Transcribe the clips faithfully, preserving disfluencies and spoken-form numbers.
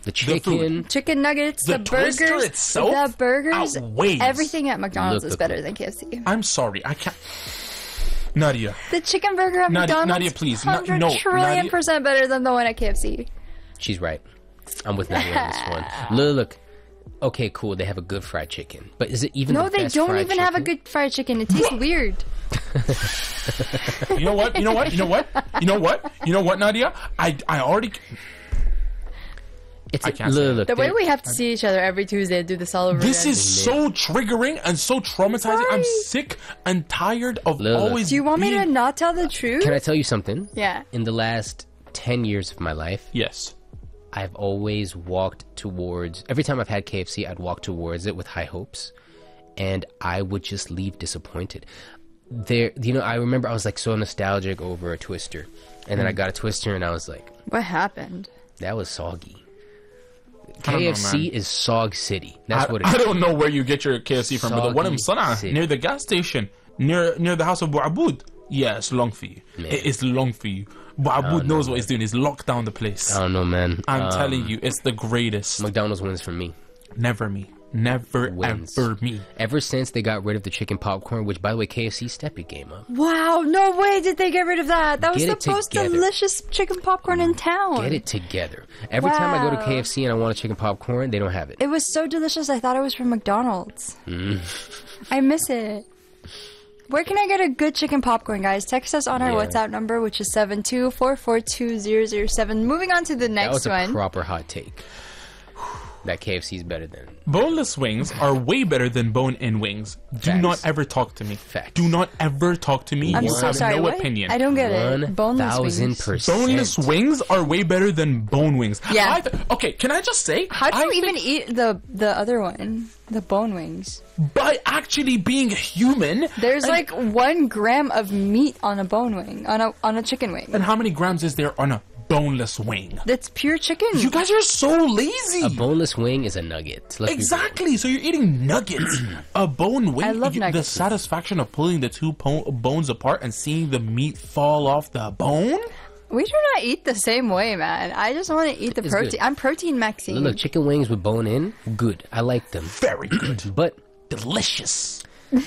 The chicken, the chicken nuggets, the, the burgers, itself the burgers, outweighs. everything at McDonald's Look, is better than K F C. I'm sorry, I can't. Nadia. The chicken burger at Nadia, McDonald's, Nadia, please. one hundred No, trillion Nadia. percent better than the one at K F C. she's right. I'm with Nadia on this one. Look, look. Okay, cool. They have a good fried chicken, but is it even? No, the they best don't fried even have a chicken? good fried chicken. It tastes weird. You know what? You know what? You know what? You know what? You know what, Nadia? I I already. It's I a, can't look, say look, The way they're- we have to see each other every Tuesday and do this all over This again. is so triggering and so traumatizing. I'm Why? sick and tired of Look, look. always. Do you want me to being- not tell the truth? Can I tell you something? Yeah. In the last ten years of my life, Yes. I've always walked towards. Every time I've had K F C, I'd walk towards it with high hopes, and I would just leave disappointed. There, you know, I remember I was like so nostalgic over a Twister, and then I got a Twister, and I was like, What happened? that was soggy. I don't know, K F C man. is Sog City. That's I, what it I is. don't know where you get your K F C from, but the one in Soggy Sana'a, City. near the gas station, near near the house of Bu'aboud. Yeah, it's long for you. Man. It is long for you. Bu'aboud knows what he's doing. He's locked down the place. I don't know, man. I'm Um, telling you, it's the greatest. McDonald's wins for me. Never me. Never Wins. ever me. Ever since they got rid of the chicken popcorn, which, by the way, K F C stepped your game up. Wow, no way did they get rid of that. That was Get the it most together. delicious chicken popcorn in town. Get it together. Every time I go to Wow. K F C and I want a chicken popcorn, they don't have it. It was so delicious, I thought it was from McDonald's. Mm. I miss it. Where can I get a good chicken popcorn, guys? Text us on our Yeah. WhatsApp number, which is seven two four four two zero zero seven. Moving on to the That next was a one. proper hot take. That K F C is better than. Boneless wings are way better than bone-in wings. Do Facts. not ever talk to me. Facts. Do not ever talk to me. I'm you so have sorry. no what? opinion. I don't get One it. Boneless thousand wings. percent. Boneless wings are way better than bone wings. Yeah. I th- okay, can I just say? How do I you think even eat the the other one? The bone wings. by actually being human? There's and, like one gram of meat on a bone wing, on a on a chicken wing. And how many grams is there on a boneless wing? That's pure chicken. You guys are so lazy. A boneless wing is a nugget. Let's be real. Exactly. So you're eating nuggets. A bone wing. I love you- The nuggets. satisfaction of pulling the two po- bones apart and seeing the meat fall off the bone. We do not eat the same way, man. I just want to eat the It's protein. good. I'm protein Maxine. Look, chicken wings with bone in, good. I like them. Very good. But Delicious.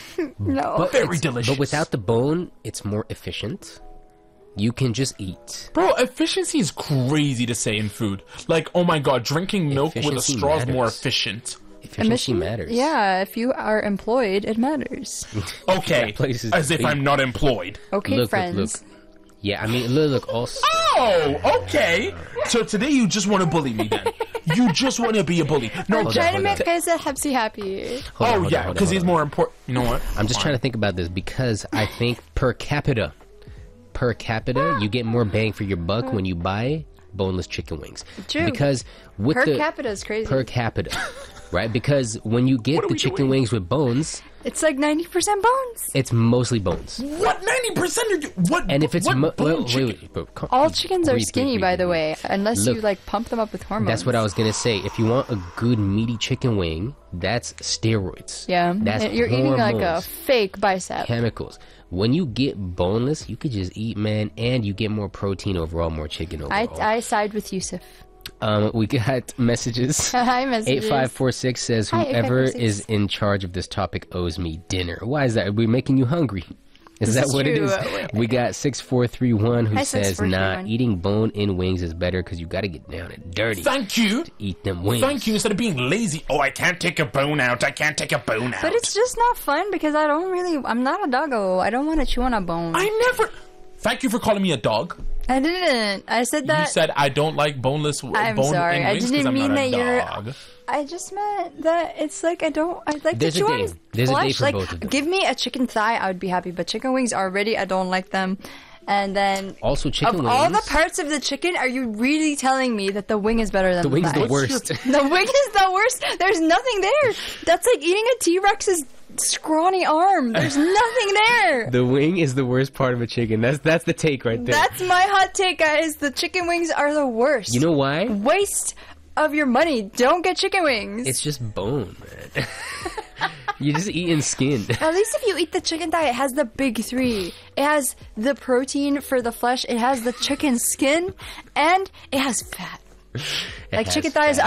no. but Very it's- delicious. But without the bone, it's more efficient. You can just eat. Bro, efficiency is crazy to say in food. Like, oh my god, drinking milk with a Efficiency straw is more matters. efficient. Efficiency Emission? matters. Yeah, if you are employed, it matters. Okay, That place is as if big. I'm not employed. Okay, Look, friends. look, look. Yeah, I mean, look, look. Also, Oh, okay. So today you just want to bully me then? You just want to be a bully? No, I'm Hold trying on, to hold make on. Kaisa Hepsi happy. hold on, oh hold on, yeah, hold on, because hold he's on. more important. You know what? I'm just trying to think about this because I think per capita, per capita, you get more bang for your buck when you buy boneless chicken wings. True. Because with Per the capita is crazy. per capita, right? Because when you get What are the we chicken doing? wings with bones, It's like ninety percent bones. it's mostly bones. What ninety percent are you? What? And if it's what mo- bone wait, wait, chicken? wait, bro, come- All chickens are breathe, skinny, breathe, by breathe, the breathe. way, unless you Look, like pump them up with hormones. That's what I was gonna say. If you want a good meaty chicken wing, that's steroids. Yeah, that's you're eating like a hormones, fake bicep. chemicals. When you get boneless, you could just eat, man, and you get more protein overall, more chicken I overall. I side with Yusuf. um, we got messages. Hi, messages. Eight five four six says Hi, whoever eight five four six. is in charge of this topic owes me dinner. Why is that? Are we making you hungry? Is This that is what it true. is? Wait, We got six four three one who Hi, says, six four three nah, one. eating bone-in wings is better because you got to get down and dirty Thank you. to eat them wings. Thank you. Instead of being lazy, oh, I can't take a bone out. I can't take a bone out. But it's just not fun because I don't really. I'm not a doggo. I don't want to chew on a bone. I never. Thank you for calling me a dog. I didn't. I said You that. said I don't like boneless. I'm bone sorry. in I wings 'cause didn't I'm mean not a that you're- dog. I just meant that it's like I don't. I like There's to a chew day. on There's a day flesh. for like, both of them. give me a chicken thigh, I would be happy. But chicken wings already, I don't like them. And then Also, chicken of wings. all the parts of the chicken, are you really telling me that the wing is better than the the wing's thigh? the worst. The wing is the worst. There's nothing there. That's like eating a T-Rex's scrawny arm. There's nothing there. The wing is the worst part of a chicken. That's that's the take right there. That's my hot take, guys. The chicken wings are the worst. You know why? Waste of your money. Don't get chicken wings. It's just bone, man. You're just eating skin. At least if you eat the chicken thigh, it has the big three. It has the protein for the flesh. It has the chicken skin, and it has fat. It Like has chicken thighs fat.